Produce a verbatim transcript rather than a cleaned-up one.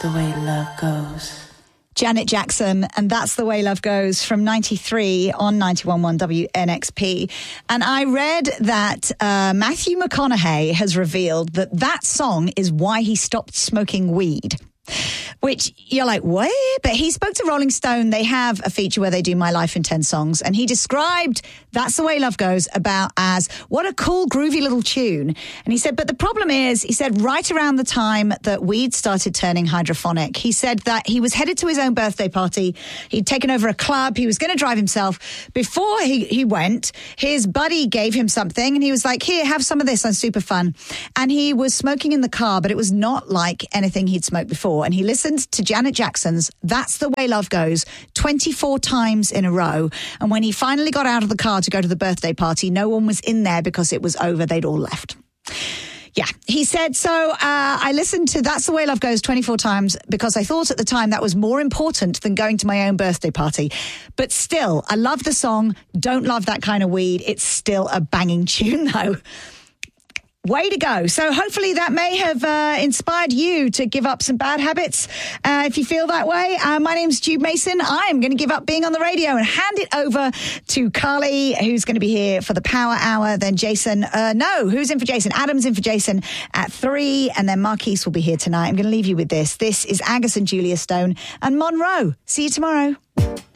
The Way Love Goes. Janet Jackson, and That's the Way Love Goes from ninety-three on ninety-one point one W N X P. And I read that uh, Matthew McConaughey has revealed that that song is why he stopped smoking weed. Which you're like, what? But he spoke to Rolling Stone. They have a feature where they do My Life in ten songs. And he described That's the Way Love Goes about as what a cool, groovy little tune. And he said, but the problem is, he said, right around the time that weed started turning hydrophonic, he said that he was headed to his own birthday party. He'd taken over a club. He was going to drive himself. Before he, he went, his buddy gave him something. And he was like, here, have some of this. I'm super fun. And he was smoking in the car, but it was not like anything he'd smoked before. And he listened to Janet Jackson's That's the Way Love Goes twenty-four times in a row. And when he finally got out of the car to go to the birthday party, no one was in there because it was over. They'd all left. Yeah, he said, so uh, I listened to That's the Way Love Goes twenty-four times because I thought at the time that was more important than going to my own birthday party. But still, I love the song. Don't love that kind of weed. It's still a banging tune, though. Way to go. So hopefully that may have uh, inspired you to give up some bad habits. Uh, if you feel that way, uh, my name's Jude Mason. I am going to give up being on the radio and hand it over to Carly, who's going to be here for the Power Hour. Then Jason, uh, no, who's in for Jason? Adam's in for Jason at three. And then Marquise will be here tonight. I'm going to leave you with this. This is Angus and Julia Stone and Monroe. See you tomorrow.